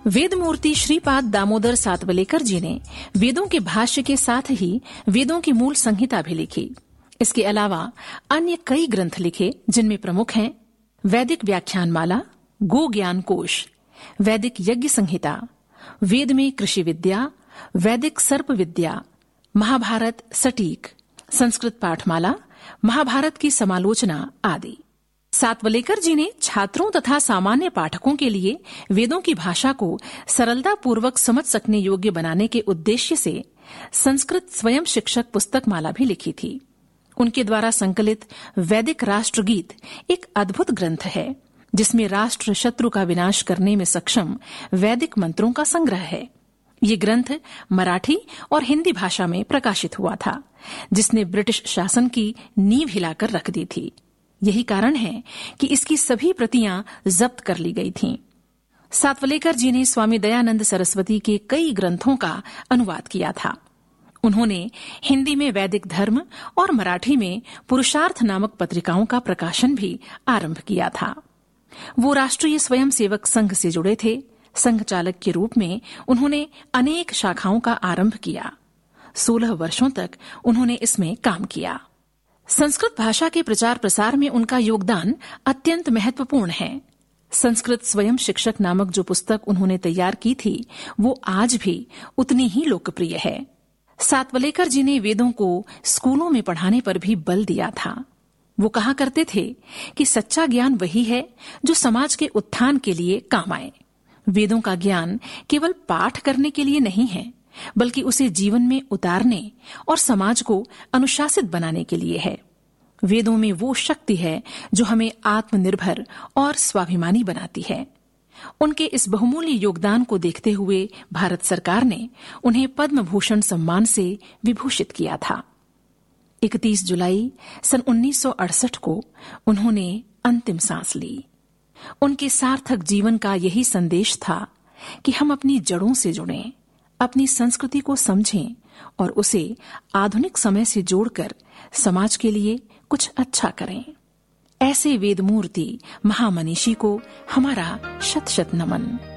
वेदमूर्ति श्रीपाद दामोदर सातवलेकर जी ने वेदों के भाष्य के साथ ही वेदों की मूल संहिता भी लिखी। इसके अलावा अन्य कई ग्रंथ लिखे, जिनमें प्रमुख हैं वैदिक व्याख्यानमाला, गो ज्ञान कोश, वैदिक यज्ञ संहिता, वेद में कृषि विद्या, वैदिक सर्प विद्या, महाभारत सटीक, संस्कृत पाठमाला, महाभारत की समालोचना आदि। सातवलेकर जी ने छात्रों तथा सामान्य पाठकों के लिए वेदों की भाषा को सरलता पूर्वक समझ सकने योग्य बनाने के उद्देश्य से संस्कृत स्वयं शिक्षक पुस्तक माला भी लिखी थी। उनके द्वारा संकलित वैदिक राष्ट्रगीत एक अद्भुत ग्रंथ है, जिसमें राष्ट्र शत्रु का विनाश करने में सक्षम वैदिक मंत्रों का संग्रह है। ये ग्रंथ मराठी और हिंदी भाषा में प्रकाशित हुआ था, जिसने ब्रिटिश शासन की नींव हिलाकर रख दी थी। यही कारण है कि इसकी सभी प्रतियां जब्त कर ली गई थीं। सातवलेकर जी ने स्वामी दयानंद सरस्वती के कई ग्रंथों का अनुवाद किया था। उन्होंने हिंदी में वैदिक धर्म और मराठी में पुरुषार्थ नामक पत्रिकाओं का प्रकाशन भी आरंभ किया था। वो राष्ट्रीय स्वयंसेवक संघ से जुड़े थे। संघ चालक के रूप में उन्होंने अनेक शाखाओं का आरंभ किया। 16 वर्षों तक उन्होंने इसमें काम किया। संस्कृत भाषा के प्रचार प्रसार में उनका योगदान अत्यंत महत्वपूर्ण है। संस्कृत स्वयं शिक्षक नामक जो पुस्तक उन्होंने तैयार की थी, वो आज भी उतनी ही लोकप्रिय है। सातवलेकर जी ने वेदों को स्कूलों में पढ़ाने पर भी बल दिया था। वो कहा करते थे कि सच्चा ज्ञान वही है जो समाज के उत्थान के लिए काम आए। वेदों का ज्ञान केवल पाठ करने के लिए नहीं है, बल्कि उसे जीवन में उतारने और समाज को अनुशासित बनाने के लिए है। वेदों में वो शक्ति है जो हमें आत्मनिर्भर और स्वाभिमानी बनाती है। उनके इस बहुमूल्य योगदान को देखते हुए भारत सरकार ने उन्हें पद्म भूषण सम्मान से विभूषित किया था। 31 जुलाई सन 1968 को उन्होंने अंतिम सांस ली। उनके सार्थक जीवन का यही संदेश था कि हम अपनी जड़ों से जुड़ें, अपनी संस्कृति को समझें और उसे आधुनिक समय से जोड़कर समाज के लिए कुछ अच्छा करें। ऐसे वेदमूर्ति महामनीषी को हमारा शत शत नमन।